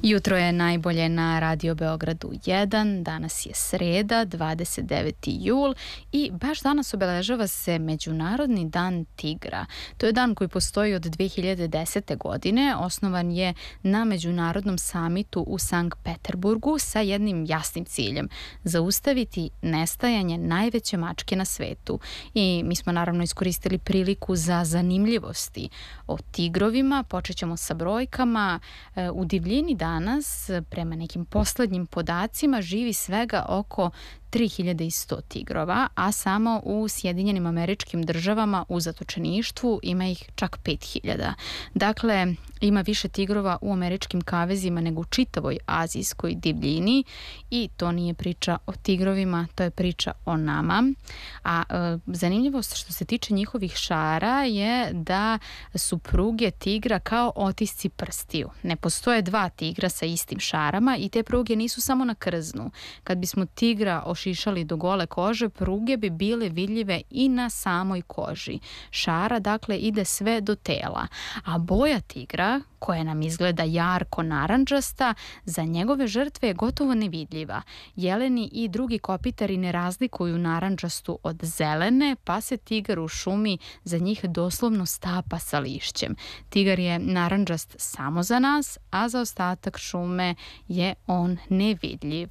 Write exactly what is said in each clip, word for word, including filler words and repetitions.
Jutro je najbolje na Radio Beogradu jedan, danas je sreda, dvadeset deveti jul i baš danas obeležava se Međunarodni dan tigra. To je dan koji postoji od dve hiljade desete. godine, osnovan je na Međunarodnom samitu u Sankt Peterburgu sa jednim jasnim ciljem, zaustaviti nestajanje najveće mačke na svetu. I mi smo naravno iskoristili priliku za zanimljivosti o tigrovima, počet ćemo sa brojkama. U divljini danas, prema nekim poslednjim podacima, živi svega oko tri hiljade sto tigrova, a samo u Sjedinjenim Američkim Državama u zatočeništvu ima ih čak pet hiljada. Dakle, ima više tigrova u američkim kavezima nego u čitavoj azijskoj divljini i to nije priča o tigrovima, to je priča o nama. A e, zanimljivost što se tiče njihovih šara je da su pruge tigra kao otisci prstiju. Ne postoje dva tigra sa istim šarama i te pruge nisu samo na krznu. Kad bismo tigra ošišali do gole kože, pruge bi bile vidljive i na samoj koži. Šara, dakle, ide sve do tela. A boja tigra, koja nam izgleda jarko narandžasta, za njegove žrtve je gotovo nevidljiva. Jeleni i drugi kopitari ne razlikuju narandžastu od zelene, pa se tigar u šumi za njih doslovno stapa sa lišćem. Tigar je narandžast samo za nas, a za ostatak šume je on nevidljiv.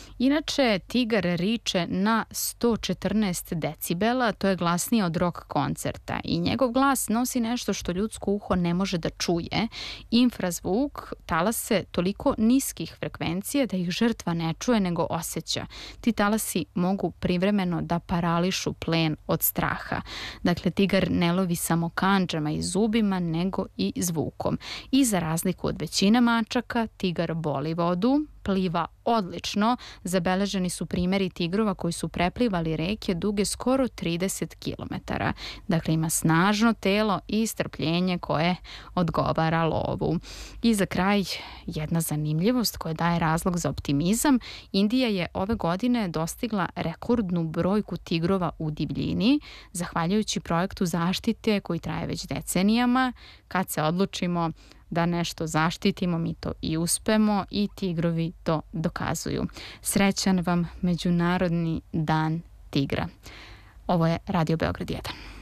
Inače, tigar riče na sto četrnaest decibela, to je glasnije od rock koncerta i njegov glas nosi nešto što ljudsko uho ne može da čuje. Infrazvuk talase toliko niskih frekvencija da ih žrtva ne čuje nego osjeća. Ti talasi mogu privremeno da parališu plen od straha. Dakle, tigar ne lovi samo kandžama i zubima nego i zvukom. I za razliku od većine mačaka, tigar boli vodu, pliva odlično. Zabeleženi su primjeri tigrova koji su preplivali reke duge skoro trideset kilometara. Dakle, ima snažno telo i strpljenje koje odgovara lovu. I za kraj, jedna zanimljivost koja daje razlog za optimizam. Indija je ove godine dostigla rekordnu brojku tigrova u divljini, zahvaljujući projektu zaštite koji traje već decenijama. Kad se odlučimo da nešto zaštitimo, mi to i uspemo i tigrovi to dokazuju. Srećan vam Međunarodni dan tigra. Ovo je Radio Beograd jedan.